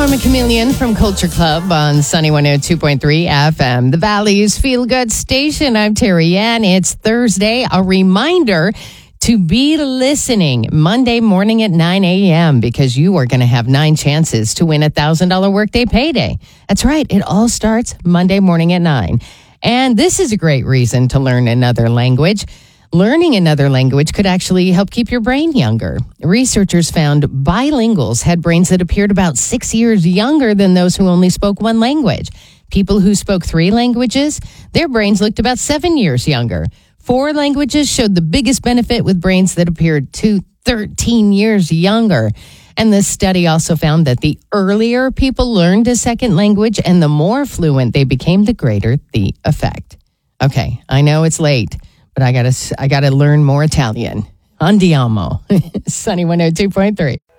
Karma Chameleon from Culture Club on Sunny 102.3 FM. The Valley's Feel Good Station. I'm Terry Ann. It's Thursday. A reminder to be listening Monday morning at 9 a.m. because you are going to have 9 chances to win a $1,000 workday payday. That's right. It all starts Monday morning at 9. And this is a great reason to learn another language. Learning another language could actually help keep your brain younger. Researchers found bilinguals had brains that appeared about 6 years younger than those who only spoke one language. People who spoke 3 languages, their brains looked about 7 years younger. 4 languages showed the biggest benefit with brains that appeared 13 years younger. And this study also found that the earlier people learned a second language and the more fluent they became, the greater the effect. Okay, I know it's late, but I gotta learn more Italian. Andiamo. Sunny 102.3.